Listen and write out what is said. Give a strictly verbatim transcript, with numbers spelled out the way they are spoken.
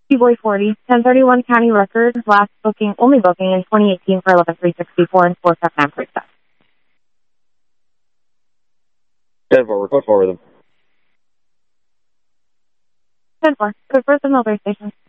Boy forty, ten thirty-one County Record, last booking, only booking in twenty eighteen for eleven three sixty-four and four seven nine three seven. ten four, report four with them. ten four, good for the military station.